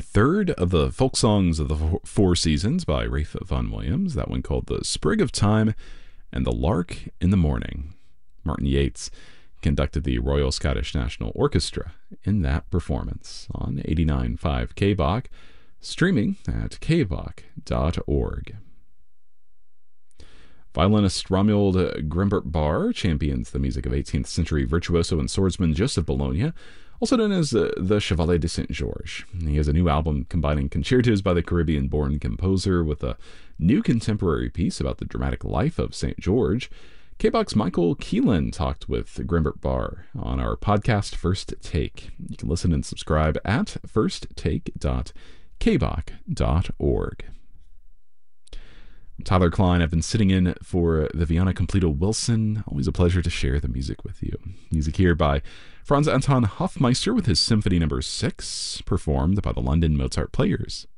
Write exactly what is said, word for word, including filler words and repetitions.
third of the folk songs of the Four Seasons by Ralph Vaughan Williams, that one called The Sprig of Time and The Lark in the Morning. Martin Yeates conducted the Royal Scottish National Orchestra in that performance on eighty-nine point five K B O C, streaming at k b o c dot org. Violinist Romuald Grimbert Barr champions the music of eighteenth century virtuoso and swordsman Joseph Bologna, also known as uh, the Chevalier de Saint George. He has a new album combining concertos by the Caribbean-born composer with a new contemporary piece about the dramatic life of Saint George. K B O C's Michael Keelan talked with Grimbert Barr on our podcast First Take. You can listen and subscribe at first take dot k b o c dot org. I'm Tyler Klein. I've been sitting in for Viviana Completo Wilson. Always a pleasure to share the music with you. Music here by Franz Anton Hofmeister with his Symphony Number six, performed by the London Mozart Players.